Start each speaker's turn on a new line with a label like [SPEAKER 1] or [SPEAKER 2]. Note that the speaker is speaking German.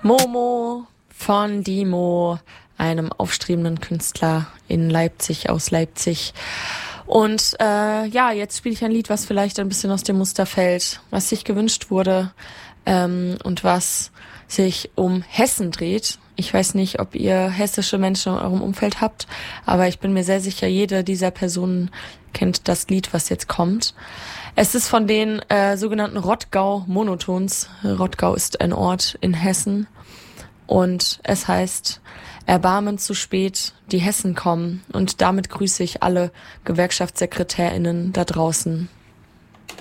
[SPEAKER 1] Momo von Dimo, einem aufstrebenden Künstler in Leipzig, aus Leipzig. Und jetzt spiele ich ein Lied, was vielleicht ein bisschen aus dem Muster fällt, was sich gewünscht wurde und was sich um Hessen dreht. Ich weiß nicht, ob ihr hessische Menschen in eurem Umfeld habt, aber ich bin mir sehr sicher, jede dieser Personen kennt das Lied, was jetzt kommt. Es ist von den sogenannten Rottgau-Monotons. Rottgau ist ein Ort in Hessen und es heißt: Erbarmen zu spät, die Hessen kommen. Und damit grüße ich alle GewerkschaftssekretärInnen da draußen.